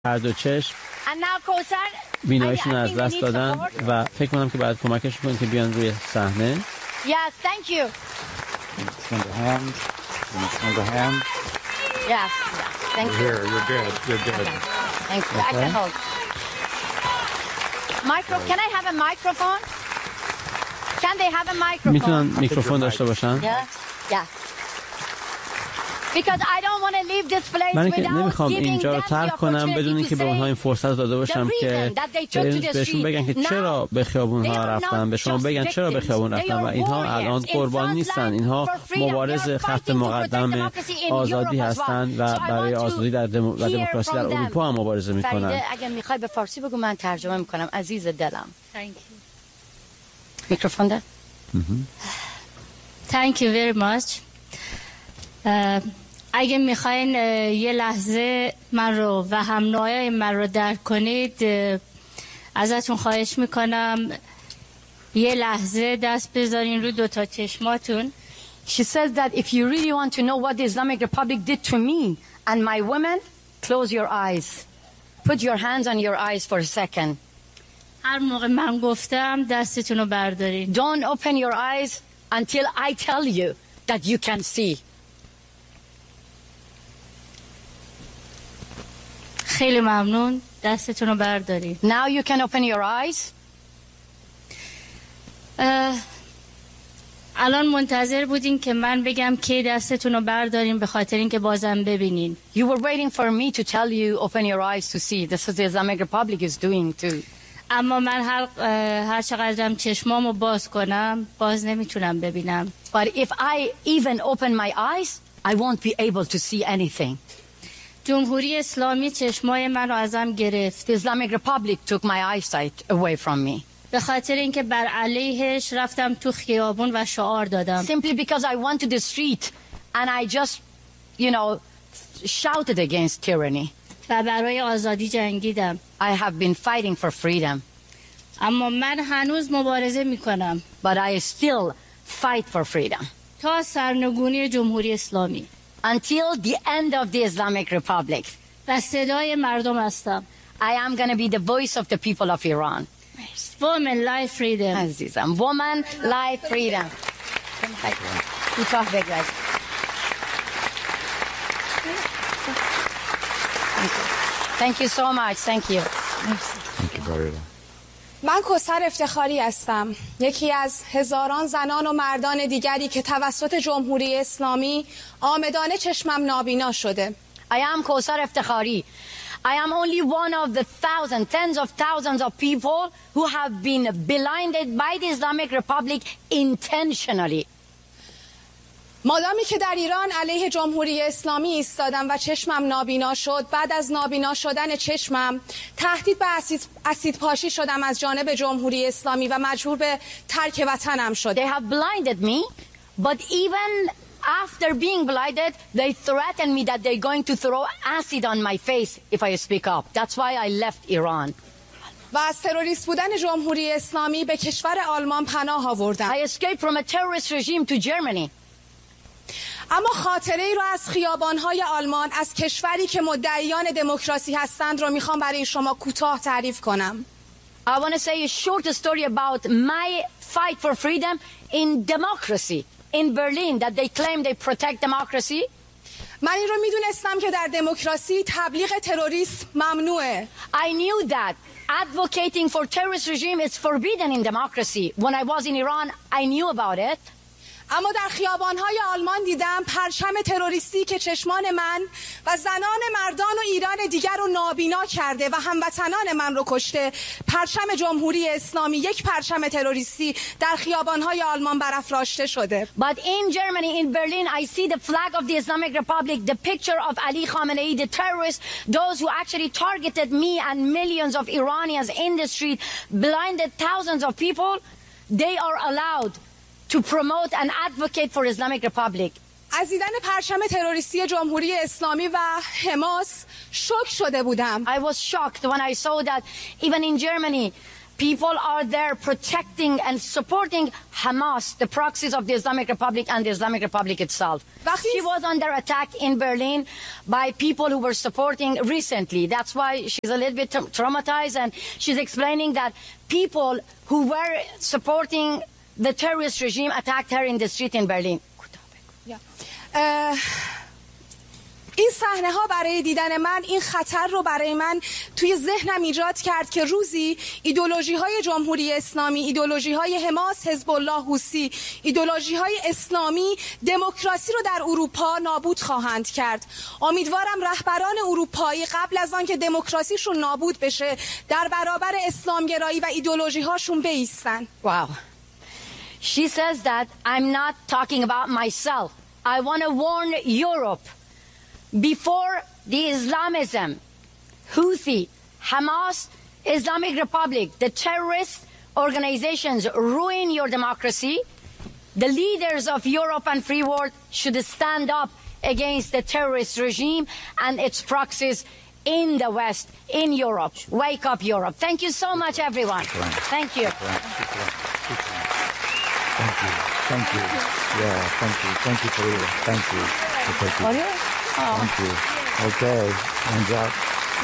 هر دو چشم بیناییشون از دست دادن و فکر کنم که باید کمکش کنید که بیان روی صحنه. Yes, thank you. Extend the hand. Extend the hand. Yes, thank you. Here, you're good. You're good. Thank you. I can hold. Can I have a microphone? Can they have a microphone? میتونن میکروفون داشته باشن؟ Yeah. Because I don't want to leave this place من without نمیخوام giving اینجا رو them ترک the کنم بدون opportunity اینکه to به اونها این say فرصت داده باشم که بهشون بگن که چرا به خیابون ها رفتن، به شما بگن چرا به خیابون رفتن و اینها الان قربانی نیستن، اینها مبارز خط مقدم آزادی هستند و برای آزادی و دموکراسی در اروپا هم مبارزه میکنن. اگه میخوای به فارسی بگو من ترجمه میکنم عزیز دلم. میکروفون ده. Thank you very much. اگه میخواین یه لحظه من رو و هم نوعای من رو درک کنید ازتون خواهش میکنم یه لحظه دست بذارین رو دوتا چشماتون. She says that if you really want to know what the Islamic Republic did to me and my women, close your eyes. Put your hands on your eyes for a second. هر موقع من گفتم دستتون رو بردارین. Don't open your eyes until I tell you that you can see. خیلی ممنون. دستتون رو بردارین. Now you can open your eyes. الان منتظر بودین که من بگم که دستتون رو بردارین به خاطر اینکه بازم ببینین. You were waiting for me to tell you open your eyes to see. This is the Islamic Republic is doing too. اما من هر چقدرم چشمامو باز کنم باز نمیتونم ببینم. But if I even open my eyes, I won't be able to see anything. جمهوری اسلامی چشمای منو ازم گرفت. The Islamic Republic took my eyesight away from me. به خاطر اینکه بر علیهش رفتم تو خیابون و شعار دادم. Simply because I went to the street and I just, shouted against tyranny. و برای آزادی جنگیدم. I have been fighting for freedom. اما من هنوز مبارزه میکنم. But I still fight for freedom. تا سرنگونی جمهوری اسلامی. Until the end of the Islamic Republic. و صدای مردم هستم. I am going to be the voice of the people of Iran. Women, life, freedom. عزیزم. Woman, life, freedom. Thank you so much. Thank you. Thank you very much. من کوثر افتخاری هستم، یکی از هزاران زنان و مردان دیگری که توسط جمهوری اسلامی آمدانه چشمم نابینا شده. I am Kausar Iftikhari. I am only one of the tens of thousands of people who have been blinded by the Islamic Republic intentionally. مادامی که در ایران علیه جمهوری اسلامی ایستادم و چشمم نابینا شد، بعد از نابینا شدن چشمم تهدید به اسید پاشی شدم از جانب جمهوری اسلامی و مجبور به ترک وطنم شد. They have blinded me, but even after being blinded, they threatened me that they're going to throw acid on my face if I speak up. That's why I left Iran. و از تروریست بودن جمهوری اسلامی به کشور آلمان پناه آوردم. I escaped from a terrorist regime to Germany. اما خاطره ای رو از خیابان‌های آلمان، از کشوری که مدعیان دموکراسی هستند رو میخوام برای شما کوتاه تعریف کنم. I want to say a short story about my fight for freedom in democracy in Berlin that they claim they protect democracy. من این رو میدونستم که در دموکراسی تبلیغ تروریسم ممنوعه. I knew that advocating for terrorist regime is forbidden in democracy. When I was in Iran, I knew about it. اما در خیابان‌های آلمان دیدم پرچم تروریستی که چشمان من و زنان مردان و ایران دیگر رو نابینا کرده و هموطنان من رو کشته. پرچم جمهوری اسلامی، یک پرچم تروریستی در خیابان‌های آلمان برافراشته شده. But in Germany, in Berlin, I see the flag of the Islamic Republic, the picture of Ali Khamenei, the terrorists, those who actually targeted me and millions of Iranians in the street, blinded thousands of people. They are allowed to promote and advocate for Islamic Republic. از دیدن پرچم تروریستی جمهوری اسلامی و حماس شوک شده بودم. I was shocked when I saw that even in Germany people are there protecting and supporting Hamas, the proxies of the Islamic Republic and the Islamic Republic itself. She was under attack in Berlin by people who were supporting recently. That's why she's a little bit traumatized, and she's explaining that people who were supporting the terrorist regime attacked her in the street in Berlin. این صحنه ها برای دیدن من این خطر رو برای من توی ذهنم ایجاد کرد که روزی ایدئولوژی های جمهوری اسلامی، ایدئولوژی های حماس، حزب الله، حوثی، ایدئولوژی های اسلامی دموکراسی رو در اروپا نابود خواهند کرد. امیدوارم رهبران اروپایی قبل از آن که دموکراسیشون نابود بشه در برابر اسلامگرایی و ایدئولوژی هاشون بایستن. Wow. She says that I'm not talking about myself. I want to warn Europe. Before the Islamism, Houthi, Hamas, Islamic Republic, the terrorist organizations ruin your democracy, the leaders of Europe and free world should stand up against the terrorist regime and its proxies in the West, in Europe. Wake up, Europe. Thank you so much, everyone. Thank you. Thank you. Thank you. Yeah, thank you. Thank you for you. Thank you. Thank you. Okay. Hands up.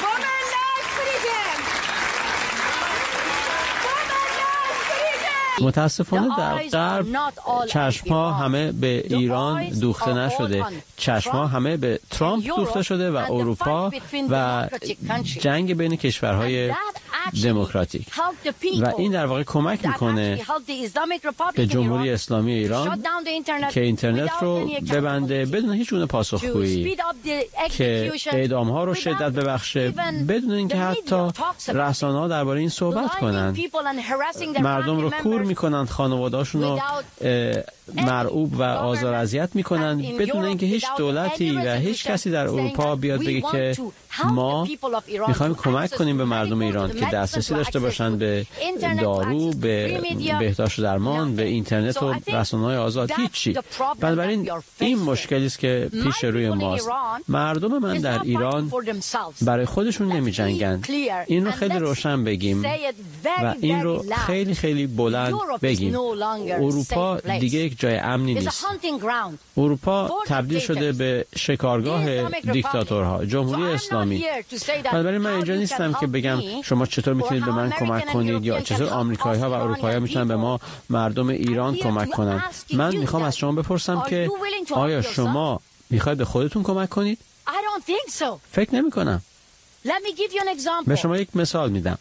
متاسفانه در غرب چشم‌ها همه به ایران دوخته نشده، چشم‌ها همه به ترامپ دوخته شده و اروپا و جنگ بین کشورهای دموکراتیک و این در واقع کمک میکنه به جمهوری اسلامی ایران که اینترنت رو ببنده بدون هیچ گونه پاسخگویی، که اعدام‌ها رو شدت ببخشه بدون اینکه حتی رسانه‌ها درباره این صحبت کنن، مردم رو کور میکنن، خانواده‌هاشون رو مرعوب و آزار اذیت میکنن بدون اینکه هیچ دولتی و هیچ کسی در اروپا بیاد بگه که ما میخوایم کمک کنیم به مردم ایران که دسترسی داشته باشن به دارو، به بهداشت و درمان، به اینترنت و رسانه‌های آزاد. هیچی. بنابراین این مشکلی است که پیش روی ماست. مردم من در ایران برای خودشون نمی‌جنگن. این رو خیلی روشن بگیم و این رو خیلی خیلی بلند بگیم. اروپا دیگه یک جای امنی نیست. اروپا تبدیل شده به شکارگاه دیکتاتورها، جمهوری اسلامی. بنابراین من اینجا نیستم که بگم شما چطور میتونید به من کمک کنید یا چطور آمریکایی‌ها و اروپایی‌ها میتونن به ما مردم ایران کمک کنن. من میخوام از شما بپرسم که آیا شما میخواید به خودتون کمک کنید؟ فکر نمی کنم. به شما یک مثال میدم.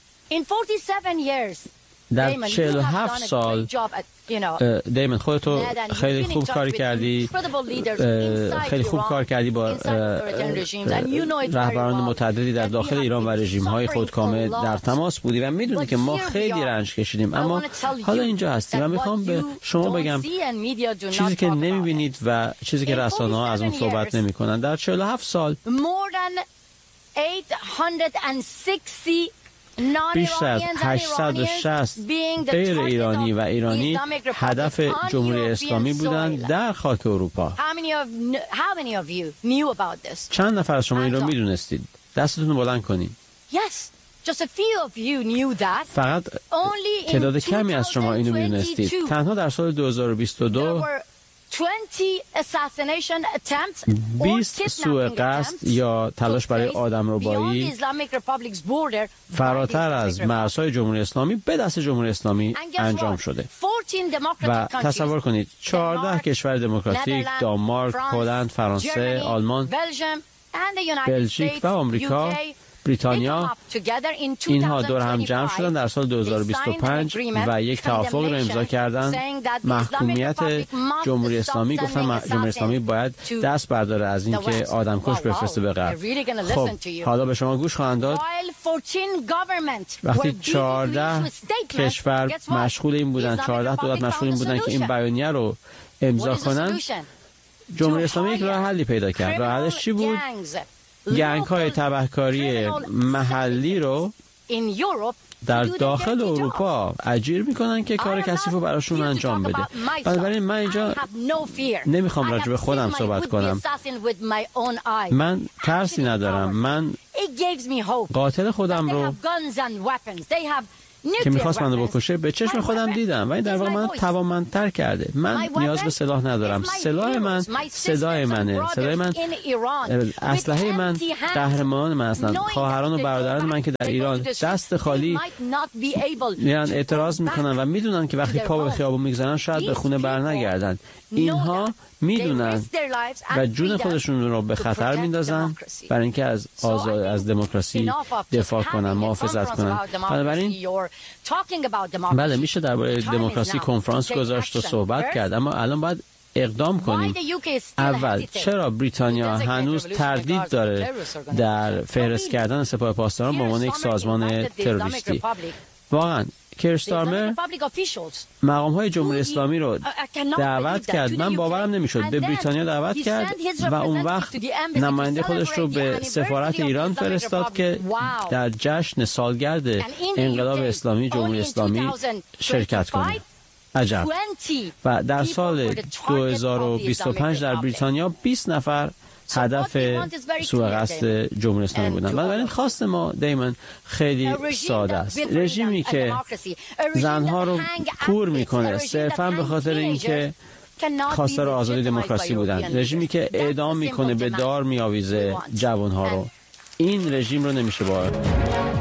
در 47 سال دیمن خودتو خیلی خوب کار کردی، خیلی خوب کار کردی با رهبران متعددی در داخل ایران و رژیم‌های خودکامه در تماس بودی و میدونی که ما خیلی رنج کشیدیم، اما حالا اینجا هستیم و میخوام به شما بگم چیزی که نمیبینید و چیزی که رسانه‌ها از اون صحبت نمی‌کنن. در 47 سال بیشتر از 860 غیر ایرانی و ایرانی هدف جمهوری اسلامی بودند در خاک اروپا. چند نفر از شما این رو میدونستید؟ دستتون رو بلند کنید. فقط تعداد کمی از شما اینو میدونستید. تنها در سال 2022 20 سوء قصد یا تلاش برای آدمربایی فراتر از مرزهای جمهوری اسلامی به دست جمهوری اسلامی انجام شده و تصور کنید 14 کشور دموکراتیک، دانمارک، هلند، فرانسه، آلمان، بلژیک و آمریکا، بریتانیا، اینها دور هم جمع شدن در سال 2025 و یک توافق را امضا کردند. محکومیت جمهوری اسلامی، گفتن جمهوری اسلامی باید دست برداره از این که آدمکش بفرسته به غرب. خب حالا به شما گوش خواهند داد. وقتی 14 کشور مشغول این بودن، 14 دولت مشغول این بودن که این بیانیه رو امضا کنن، جمهوری اسلامی یک راه حلی پیدا کرد. راه حلش چی بود؟ گنگ‌های تبهکاری محلی رو در داخل اروپا اجیر میکنن که کار کثیف رو براشون انجام بده. بنابراین من اینجا نمیخوام راجع به خودم صحبت کنم. من ترسی ندارم. من قاتل خودم رو که میخواست منو بکشه به چشم خودم دیدم و این در واقع من توانمندتر کرده. من نیاز به سلاح ندارم. سلاح من صدای منه. صدای من، اسلحه من قهرمان من هستند. خواهران و برادران من که در ایران دست خالی میرن اعتراض میکنن و میدونن که وقتی پا به خیابون میگذارن شاید به خونه برنگردن. اینها میدونن و جون خودشون رو به خطر میندازن برای اینکه از دموکراسی دفاع کنن، محافظت کنن. بنابراین بله میشه درباره دموکراسی کنفرانس گذاشت و صحبت کرد، اما الان باید اقدام کنیم. اول چرا بریتانیا هنوز تردید داره در فهرست کردن سپاه پاسداران به عنوان یک سازمان تروریستی؟ واقعا کیر استارمر مقام‌های جمهوری اسلامی رو دعوت کرد. من باورم نمیشد. به بریتانیا دعوت کرد و اون وقت نماینده خودش رو به سفارت ایران فرستاد که در جشن سالگرد انقلاب اسلامی جمهوری اسلامی شرکت کنه. عجب. و در سال 2025 در بریتانیا 20 نفر هدف سوء قصد جمهوری اسلامی بودن. بنابراین خواست ما دائما خیلی ساده است. رژیمی که زنها رو کور میکنه صرفا به خاطر اینکه خواستار آزادی دموکراسی بودن، رژیمی که اعدام میکنه، به دار میآویزه جوانها رو، این رژیم رو نمیشه باور